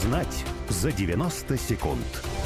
Узнать за 90 секунд.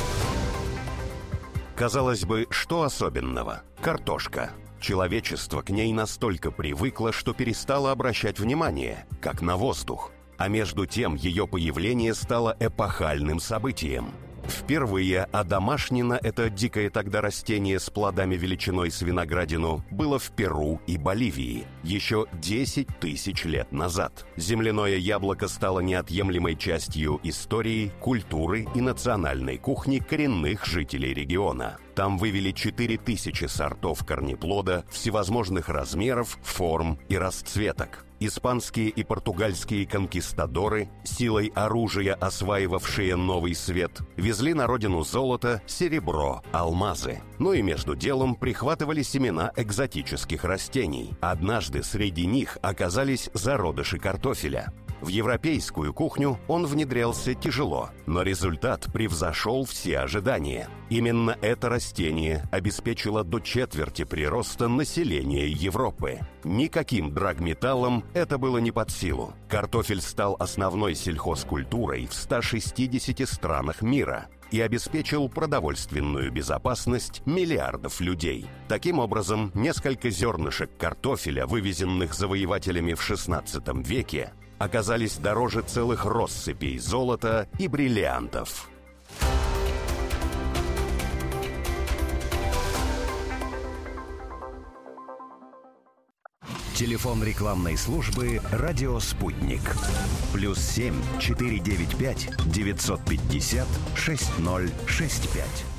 Казалось бы, что особенного? Картошка. Человечество к ней настолько привыкло, что перестало обращать внимание, как на воздух. А между тем ее появление стало эпохальным событием. Впервые одомашнено это дикое тогда растение с плодами величиной с виноградину было в Перу и Боливии еще 10 тысяч лет назад. Земляное яблоко стало неотъемлемой частью истории, культуры и национальной кухни коренных жителей региона. Там вывели 4000 сортов корнеплода всевозможных размеров, форм и расцветок. Испанские и португальские конкистадоры, силой оружия осваивавшие новый свет, везли на родину золото, серебро, алмазы. Ну и между делом прихватывали семена экзотических растений. Однажды среди них оказались зародыши картофеля. В европейскую кухню он внедрялся тяжело, но результат превзошел все ожидания. Именно это растение обеспечило до четверти прироста населения Европы. Никаким драгметаллам это было не под силу. Картофель стал основной сельхозкультурой в 160 странах мира и обеспечил продовольственную безопасность миллиардов людей. Таким образом, несколько зернышек картофеля, вывезенных завоевателями в XVI веке, оказались дороже целых россыпей золота и бриллиантов. Телефон рекламной службы «Радио Спутник». +7 495 950 6065.